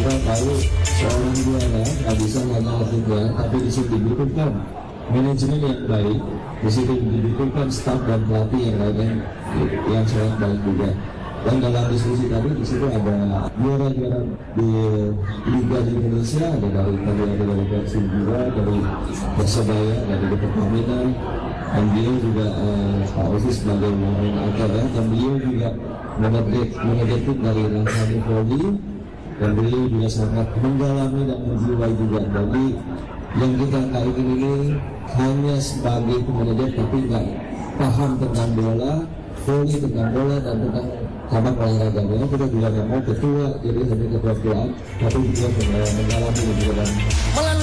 kita tahu seorang juara nggak bisa hanya latihan, tapi di situ dibutuhkan manajemen yang baik, di situ dibutuhkan staf dan pelatih yang lainnya yang sangat baik juga. Dan dalam diskusi tadi di situ ada juara-juara di Liga di Indonesia, ada dari Persib juga, dari Persebaya, dari Pertamina, dan beliau juga Pak Osi sebagai pemain akademi, dan beliau juga manajemen dari Rangkani Poli, dan beliau juga sangat mendalami dan menjiwai juga. Jadi yang kita kaitkan ini hanya sebagai pemanajer tapi nggak paham tentang bola, voli tentang bola dan tentang cabang olahraga. Kita juga nggak mau ketua jadi hanya ketua klub, tapi juga mendalami juga.